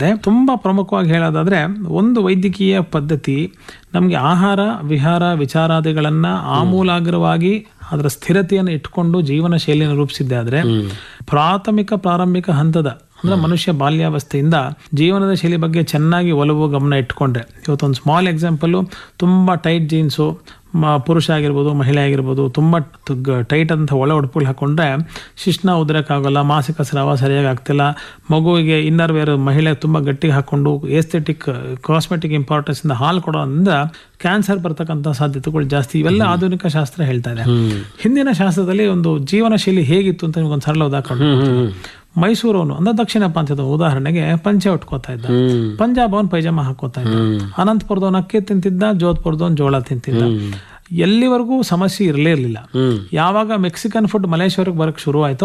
ಹೇಳಿದ್ದೆ. ತುಂಬಾ ಪ್ರಮುಖವಾಗಿ ಹೇಳೋದಾದ್ರೆ ಒಂದು ವೈದ್ಯಕೀಯ ಪದ್ಧತಿ ನಮಗೆ ಆಹಾರ ವಿಹಾರ ವಿಚಾರಾದಿಗಳನ್ನ ಆಮೂಲಾಗ್ರವಾಗಿ ಅದರ ಸ್ಥಿರತೆಯನ್ನು ಇಟ್ಕೊಂಡು ಜೀವನ ಶೈಲಿಯನ್ನು ರೂಪಿಸಿದ್ದೆ ಆದ್ರೆ ಪ್ರಾರಂಭಿಕ ಹಂತದ ಅಂದ್ರೆ ಮನುಷ್ಯ ಬಾಲ್ಯಾವಸ್ಥೆಯಿಂದ ಜೀವನದ ಶೈಲಿ ಬಗ್ಗೆ ಚೆನ್ನಾಗಿ ಒಲವು ಗಮನ ಇಟ್ಕೊಂಡ್ರೆ, ಇವತ್ತೊಂದು ಸ್ಮಾಲ್ ಎಕ್ಸಾಂಪಲ್, ತುಂಬಾ ಟೈಟ್ ಜೀನ್ಸು ಪುರುಷ ಆಗಿರ್ಬೋದು ಮಹಿಳೆ ಆಗಿರ್ಬೋದು ತುಂಬ ಟೈಟ್ ಅಂತ ಒಳ ಉಡುಪುಗಳು ಹಾಕೊಂಡ್ರೆ ಶಿಶ್ನ ಉದ್ರಕ್ಕಾಗಲ್ಲ, ಮಾಸಿಕ ಸ್ರಾವ ಸರಿಯಾಗಿ ಆಗ್ತಿಲ್ಲ, ಮಗುವಿಗೆ ಇನ್ನರ್ ವೇರ್ ಮಹಿಳೆ ತುಂಬ ಗಟ್ಟಿಗೆ ಹಾಕೊಂಡು ಏಸ್ಥೆಟಿಕ್ ಕಾಸ್ಮೆಟಿಕ್ ಇಂಪಾರ್ಟೆನ್ಸ್ ಇಂದ ಹಾಲು ಕೊಡೋದ್ರಿಂದ ಕ್ಯಾನ್ಸರ್ ಬರ್ತಕ್ಕಂಥ ಸಾಧ್ಯತೆಗಳು ಜಾಸ್ತಿ. ಇವೆಲ್ಲ ಆಧುನಿಕ ಶಾಸ್ತ್ರ ಹೇಳ್ತಾ ಇದೆ. ಹಿಂದಿನ ಶಾಸ್ತ್ರದಲ್ಲಿ ಒಂದು ಜೀವನ ಶೈಲಿ ಹೇಗಿತ್ತು ಅಂತ ನಿಮ್ಗೊಂದು ಸರಳ ಉದಾಹರಣೆ. ಮೈಸೂರವನು ಅಂದ್ರೆ ದಕ್ಷಿಣ ಪ್ರಾಂತ್ಯದ ಉದಾಹರಣೆಗೆ ಪಂಚೆ ಉಟ್ಕೋತಾ ಇದ್ದ, ಪಂಜಾಬ್ ಅವನ್ ಪೈಜಾಮ ಹಾಕೋತಾ ಇದ್ದ, ಅನಂತಪುರದವನ್ ಅಕ್ಕಿ ತಿಂತಿದ್ದ, ಜೋಧ್ಪುರದವನ್ ಜೋಳ ತಿಂತಿದ್ದ. ಎಲ್ಲಿವರೆಗೂ ಸಮಸ್ಯೆ ಇರಲೇ ಇರಲಿಲ್ಲ. ಯಾವಾಗ ಮೆಕ್ಸಿಕನ್ ಫುಡ್ ಮಲೇಶ್ವರಕ್ಕೆ ಬರಕ್ಕೆ ಶುರು ಆಯ್ತೋ,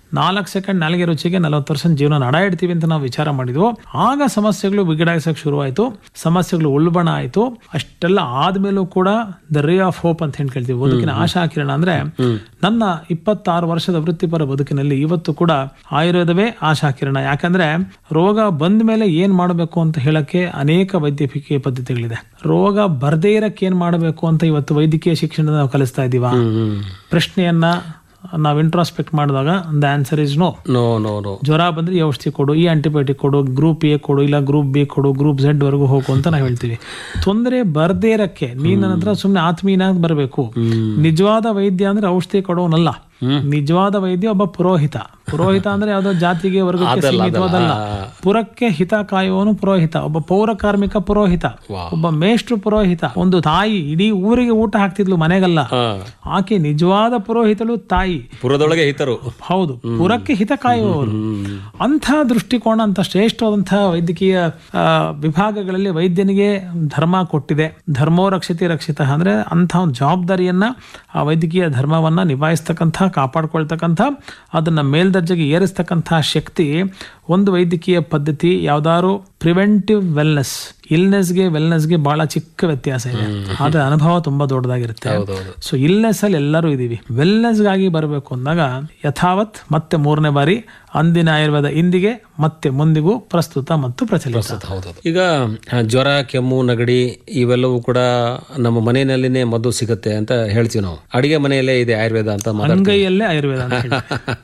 4 ಸೆಕೆಂಡ್ ನಾಲ್ಗೆ ರುಚಿಗೆ 40% ಜೀವನ ನಡ ಇಡ್ತೀವಿ ಅಂತ ನಾವು ವಿಚಾರ ಮಾಡಿದ್ವು, ಆಗ ಸಮಸ್ಯೆಗಳು ಬಿಗಡಾಯಿಸಕ್ಕೆ ಶುರು ಆಯ್ತು, ಸಮಸ್ಯೆಗಳು ಉಲ್ಬಣ ಆಯ್ತು. ಅಷ್ಟೆಲ್ಲ ಆದ್ಮೇಲೂ ಕೂಡ ದ ರೇ ಆಫ್ ಹೋಪ್ ಅಂತ ಹೇಳ್ತೀವಿ, ಬದುಕಿನ ಆಶಾ ಕಿರಣ. ಅಂದ್ರೆ ನನ್ನ 26 ವರ್ಷದ ವೃತ್ತಿಪರ ಬದುಕಿನಲ್ಲಿ ಇವತ್ತು ಕೂಡ ಆಯುರ್ವೇದವೇ ಆಶಾ ಕಿರಣ. ಯಾಕಂದ್ರೆ ರೋಗ ಬಂದ ಮೇಲೆ ಏನ್ ಮಾಡಬೇಕು ಅಂತ ಹೇಳಕ್ಕೆ ಅನೇಕ ವೈದ್ಯಕೀಯ ಪದ್ಧತಿಗಳಿದೆ. ರೋಗ ಬರ್ದೇ ಇರಕ್ಕೆ ಏನ್ ಮಾಡಬೇಕು ಅಂತ ಇವತ್ತು ವೈದ್ಯಕೀಯ ಶಿಕ್ಷಣದ ನಾವು ಕಲಿಸ್ತಾ ಇದೀವ. ಪ್ರಶ್ನೆಯನ್ನ ನಾವು ಇಂಟ್ರಾಸ್ಪೆಕ್ಟ್ ಮಾಡಿದಾಗ ದ ಆನ್ಸರ್ ಇಸ್ ನೋ. ಜ್ವರ ಬಂದ್ರೆ ಈ ಔಷಧಿ ಕೊಡು, ಈ ಆಂಟಿಬಯೋಟಿಕ್ ಕೊಡು, ಗ್ರೂಪ್ ಎ ಕೊಡು, ಇಲ್ಲ ಗ್ರೂಪ್ ಬಿ ಕೊಡು, ಗ್ರೂಪ್ ಝೆಡ್ ವರೆಗೂ ಹೋಗು ಅಂತ ನಾವು ಹೇಳ್ತೀವಿ. ತೊಂದರೆ ಬರ್ದೇ ಇರಕ್ಕೆ ನೀನ್ ನನ್ನ ಹತ್ರ ಸುಮ್ನೆ ಆತ್ಮೀಯನಾಗಿ ಬರಬೇಕು. ನಿಜವಾದ ವೈದ್ಯ ಅಂದ್ರೆ ಔಷಧಿ ಕೊಡೋನಲ್ಲ, ನಿಜವಾದ ವೈದ್ಯ ಒಬ್ಬ ಪುರೋಹಿತ. ಪುರೋಹಿತ ಅಂದ್ರೆ ಯಾವ್ದೋ ಜಾತಿಗೆ ವರ್ಗಕ್ಕೆ ಸೀಮಿತವಾದಲ್ಲ, ಪುರಕ್ಕೆ ಹಿತ ಕಾಯುವವನು ಪುರೋಹಿತ. ಒಬ್ಬ ಪೌರ ಕಾರ್ಮಿಕ ಪುರೋಹಿತ, ಒಬ್ಬ ಮೇಷ್ಟ್ರು ಪುರೋಹಿತ. ಒಂದು ತಾಯಿ ಇಡೀ ಊರಿಗೆ ಊಟ ಹಾಕ್ತಿದ್ಲು, ಮನೆಗಲ್ಲ. ಆಕೆ ನಿಜವಾದ ಪುರೋಹಿತಳು ತಾಯಿ, ಪುರದೊಳಗೆ ಹಿತರು. ಹೌದು, ಪುರಕ್ಕೆ ಹಿತ ಕಾಯುವವರು. ಅಂಥ ದೃಷ್ಟಿಕೋನ, ಅಂತ ಶ್ರೇಷ್ಠವಾದಂತಹ ವೈದ್ಯಕೀಯ ವಿಭಾಗಗಳಲ್ಲಿ ವೈದ್ಯನಿಗೆ ಧರ್ಮ ಕೊಟ್ಟಿದೆ. ಧರ್ಮೋ ರಕ್ಷಿತಿ ರಕ್ಷಿತ ಅಂದ್ರೆ ಅಂಥ ಒಂದು ಜವಾಬ್ದಾರಿಯನ್ನ, ಆ ವೈದ್ಯಕೀಯ ಧರ್ಮವನ್ನ ನಿಭಾಯಿಸ್ತಕ್ಕಂಥ, ಕಾಪಾಡ್ಕೊಳ್ತಕ್ಕಂಥ, ಅದನ್ನ ಮೇಲ್ದರ್ಜೆಗೆ ಏರಿಸ್ತಕ್ಕಂಥ ಶಕ್ತಿ ಒಂದು ವೈದ್ಯಕೀಯ ಪದ್ಧತಿ. ಯಾವ್ದಾದ್ರು ಪ್ರಿವೆಂಟಿವ್ ವೆಲ್ನೆಸ್, ಇಲ್ನೆಸ್ಗೆ ವೆಲ್ನೆಸ್ಗೆ ಬಹಳ ಚಿಕ್ಕ ವ್ಯತ್ಯಾಸ ಇದೆ, ಆದ್ರೆ ಅನುಭವ ತುಂಬಾ ದೊಡ್ಡದಾಗಿರುತ್ತೆ. ಸೊ ಇಲ್ನೆಸ್ ಅಲ್ಲಿ ಎಲ್ಲರೂ ಇದೀವಿ, ವೆಲ್ನೆಸ್ಗಾಗಿ ಬರಬೇಕು ಅಂದಾಗ ಯಥಾವತ್ ಮತ್ತೆ 3ನೇ ಬಾರಿ ಅಂದಿನ ಆಯುರ್ವೇದ ಇಂದಿಗೆ ಮತ್ತೆ ಮುಂದಿಗೂ ಪ್ರಸ್ತುತ ಮತ್ತು ಪ್ರಚಲಿತ. ಈಗ ಜ್ವರ, ಕೆಮ್ಮು, ನೆಗಡಿ ಇವೆಲ್ಲವೂ ಕೂಡ ನಮ್ಮ ಮನೆಯಲ್ಲಿನೇ ಮದ್ದು ಸಿಗುತ್ತೆ ಅಂತ ಹೇಳ್ತೀವಿ ನಾವು. ಅಡಿಗೆ ಮನೆಯಲ್ಲೇ ಇದೆ ಆಯುರ್ವೇದ ಅಂತ, ಅಂಗೈಯಲ್ಲೇ ಆಯುರ್ವೇದ ಅಂತ.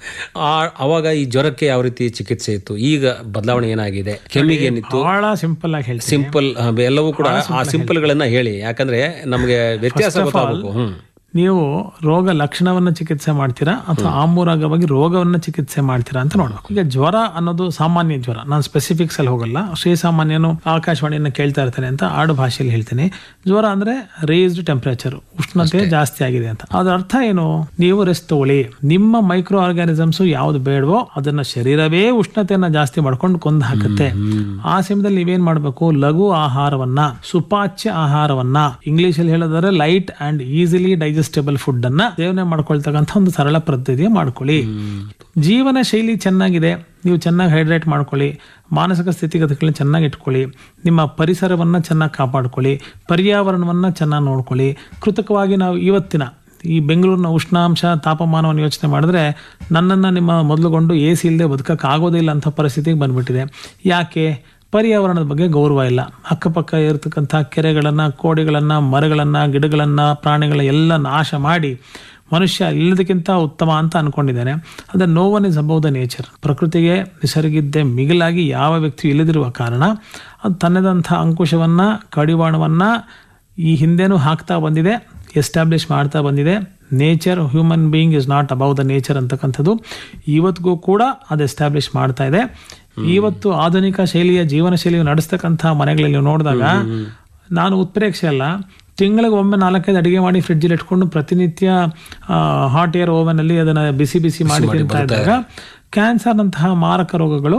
ಅವಾಗ ಈ ಜ್ವರಕ್ಕೆ ಯಾವ ರೀತಿ ಚಿಕಿತ್ಸೆ ಇತ್ತು, ಈಗ ಬದಲಾವಣೆ ಏನಾಗಿದೆ? ಕೆಮ್ಮಿಗೆ ಏನಿತ್ತು? ಬಹಳ ಸಿಂಪಲ್ ಆಗಿ ಹೇಳಿ, ಸಿಂಪಲ್ ಎಲ್ಲವೂ ಕೂಡ ಆ ಸಿಂಪಲ್ ಗಳನ್ನ ಹೇಳಿ, ಯಾಕಂದ್ರೆ ನಮ್ಗೆ ವ್ಯತ್ಯಾಸ ಗೊತ್ತಾಗಬೇಕು. ನೀವು ರೋಗ ಲಕ್ಷಣವನ್ನ ಚಿಕಿತ್ಸೆ ಮಾಡ್ತೀರಾ ಅಥವಾ ಆಮೂಲಾಗ್ರವಾಗಿ ರೋಗವನ್ನ ಚಿಕಿತ್ಸೆ ಮಾಡ್ತೀರಾ ಅಂತ ನೋಡ್ಬೇಕು. ಈಗ ಜ್ವರ ಅನ್ನೋದು ಸಾಮಾನ್ಯ ಜ್ವರ, ನಾನು ಸ್ಪೆಸಿಫಿಕ್ಸ್ ಅಲ್ಲಿ ಹೋಗಲ್ಲ. ಶ್ರೀಸಾಮಾನ್ಯನು ಆಕಾಶವಾಣಿಯನ್ನ ಕೇಳ್ತಾ ಇರ್ತಾನೆ ಅಂತ ಆಡು ಭಾಷೆಯಲ್ಲಿ ಹೇಳ್ತೇನೆ. ಜ್ವರ ಅಂದ್ರೆ ರೇಸ್ಡ್ ಟೆಂಪರೇಚರ್, ಉಷ್ಣತೆ ಜಾಸ್ತಿ ಆಗಿದೆ ಅಂತ. ಅದರ ಅರ್ಥ ಏನು? ನೀವು ರೆಸ್ಟ್ ತಗೊಳ್ಳಿ. ನಿಮ್ಮ ಮೈಕ್ರೋ ಆರ್ಗಾನಿಸಮ್ಸ್ ಯಾವ್ದು ಬೇಡವೋ ಅದನ್ನ ಶರೀರವೇ ಉಷ್ಣತೆಯನ್ನ ಜಾಸ್ತಿ ಮಾಡ್ಕೊಂಡು ಕೊಂದು ಹಾಕುತ್ತೆ. ಆ ಸಮಯದಲ್ಲಿ ನೀವೇನ್ ಮಾಡ್ಬೇಕು? ಲಘು ಆಹಾರವನ್ನ, ಸುಪಾಚ್ಯ ಆಹಾರವನ್ನ, ಇಂಗ್ಲಿಷ್ ಅಲ್ಲಿ ಹೇಳೋದಾದ್ರೆ light and easily digestible food ಅನ್ನ ಸೇವನೆ ಮಾಡ್ಕೊಳ್ತಕ್ಕಂಥ ಒಂದು ಸರಳ ಪದ್ಧತಿಯ ಮಾಡ್ಕೊಳ್ಳಿ. ಜೀವನ ಶೈಲಿ ಚೆನ್ನಾಗಿದೆ, ನೀವು ಚೆನ್ನಾಗಿ ಹೈಡ್ರೇಟ್ ಮಾಡ್ಕೊಳ್ಳಿ, ಮಾನಸಿಕ ಸ್ಥಿತಿಗತಿಗಳನ್ನ ಚೆನ್ನಾಗಿ ಇಟ್ಕೊಳ್ಳಿ, ನಿಮ್ಮ ಪರಿಸರವನ್ನ ಚೆನ್ನಾಗಿ ಕಾಪಾಡ್ಕೊಳ್ಳಿ, ಪರ್ಯಾವರಣವನ್ನ ಚೆನ್ನಾಗಿ ನೋಡ್ಕೊಳ್ಳಿ. ಕೃತಕವಾಗಿ ನಾವು ಇವತ್ತಿನ ಈ ಬೆಂಗಳೂರಿನ ಉಷ್ಣಾಂಶ ತಾಪಮಾನವನ್ನು ಯೋಚನೆ ಮಾಡಿದ್ರೆ ನನ್ನನ್ನು ನಿಮ್ಮ ಮೊದಲುಗೊಂಡು AC ಇಲ್ಲದೆ ಬದುಕಕ್ಕೆ ಆಗೋದಿಲ್ಲ ಅಂತ ಪರಿಸ್ಥಿತಿಗೆ ಬಂದ್ಬಿಟ್ಟಿದೆ. ಯಾಕೆ? ಪರ್ಯಾವರಣದ ಬಗ್ಗೆ ಗೌರವ ಇಲ್ಲ. ಅಕ್ಕಪಕ್ಕ ಇರತಕ್ಕಂಥ ಕೆರೆಗಳನ್ನು, ಕೋಡಿಗಳನ್ನು, ಮರಗಳನ್ನು, ಗಿಡಗಳನ್ನು, ಪ್ರಾಣಿಗಳ ಎಲ್ಲ ನಾಶ ಮಾಡಿ ಮನುಷ್ಯ ಇಲ್ಲದಕ್ಕಿಂತ ಉತ್ತಮ ಅಂತ ಅನ್ಕೊಂಡಿದ್ದಾನೆ. ಅದ no one is above the nature. ಪ್ರಕೃತಿಗೆ ನಿಸರ್ಗಿದ್ದೆ ಮಿಗಿಲಾಗಿ ಯಾವ ವ್ಯಕ್ತಿಯೂ ಇಲ್ಲದಿರುವ ಕಾರಣ ಅದು ತನ್ನದಂಥ ಅಂಕುಶವನ್ನ, ಕಡಿವಾಣವನ್ನ ಈ ಹಿಂದೆನೂ ಹಾಕ್ತಾ ಬಂದಿದೆ, ಎಸ್ಟಾಬ್ಲಿಷ್ ಮಾಡ್ತಾ ಬಂದಿದೆ. Nature, human being is not above the nature ಅಂತಕ್ಕಂಥದ್ದು ಇವತ್ತಿಗೂ ಕೂಡ ಅದು ಎಸ್ಟಾಬ್ಲಿಷ್ ಮಾಡ್ತಾ ಇದೆ. ಇವತ್ತು ಆಧುನಿಕ ಶೈಲಿಯ ಜೀವನ ಶೈಲಿಯನ್ನು ನಡೆಸ್ತಕ್ಕಂಥ ಮನೆಗಳಲ್ಲಿ ನೋಡಿದಾಗ ನಾನು ಉತ್ಪ್ರೇಕ್ಷೆ ಅಲ್ಲ, ತಿಂಗಳಿಗೆ ಒಮ್ಮೆ 4-5 ಅಡಿಗೆ ಮಾಡಿ ಫ್ರಿಡ್ಜಲ್ಲಿ ಇಟ್ಕೊಂಡು ಪ್ರತಿನಿತ್ಯ ಹಾಟ್ ಏರ್ ಓವನ್ ಅಲ್ಲಿ ಅದನ್ನ ಬಿಸಿ ಮಾಡಿ ತಿಂತಾ ಇದ್ದಾಗ ಕ್ಯಾನ್ಸರ್ನಂತಹ ಮಾರಕ ರೋಗಗಳು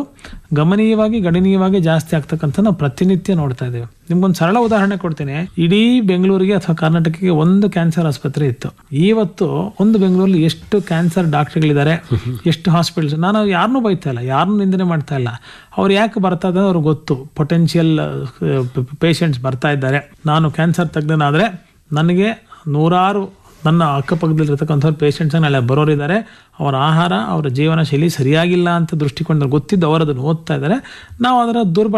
ಗಣನೀಯವಾಗಿ ಜಾಸ್ತಿ ಆಗ್ತಕ್ಕಂಥ ನಾವು ಪ್ರತಿನಿತ್ಯ ನೋಡ್ತಾ ಇದ್ದೇವೆ. ನಿಮ್ಗೊಂದು ಸರಳ ಉದಾಹರಣೆ ಕೊಡ್ತೀನಿ. ಇಡೀ ಬೆಂಗಳೂರಿಗೆ ಅಥವಾ ಕರ್ನಾಟಕಕ್ಕೆ ಒಂದು ಕ್ಯಾನ್ಸರ್ ಆಸ್ಪತ್ರೆ ಇತ್ತು. ಇವತ್ತು ಒಂದು ಬೆಂಗಳೂರಲ್ಲಿ ಎಷ್ಟು ಕ್ಯಾನ್ಸರ್ ಡಾಕ್ಟರ್ಗಳಿದ್ದಾರೆ, ಎಷ್ಟು ಹಾಸ್ಪಿಟಲ್ಸ್. ನಾನು ಯಾರನ್ನೂ ಬೈತಾ ಇಲ್ಲ, ಯಾರನ್ನೂ ನಿಂದನೆ ಮಾಡ್ತಾ ಇಲ್ಲ. ಅವ್ರು ಯಾಕೆ ಬರ್ತಾ ಇದ್ದಾರೆ ಅವ್ರಿಗೆ ಗೊತ್ತು. ಪೊಟೆನ್ಷಿಯಲ್ ಪೇಷಂಟ್ಸ್ ಬರ್ತಾ ಇದ್ದಾರೆ. ನಾನು ಕ್ಯಾನ್ಸರ್ ತಜ್ಞನಾದ್ರೆ ನನಗೆ 100 ನನ್ನ ಅಕ್ಕಪಕ್ಕದಲ್ಲಿರ್ತಕ್ಕಂಥವ್ರು ಪೇಷಂಟ್ಸ್ ನಾಳೆ ಬರೋರಿದ್ದಾರೆ. ಅವರ ಆಹಾರ, ಅವರ ಜೀವನ ಶೈಲಿ ಸರಿಯಾಗಿಲ್ಲ ಅಂತ ದೃಷ್ಟಿಕೋನ ಗೊತ್ತಿದ್ದು ಅವರು ಅದನ್ನು ಓದ್ತಾ ಇದ್ದಾರೆ. ನಾವು ಅದರ ದುರ್ಬಳ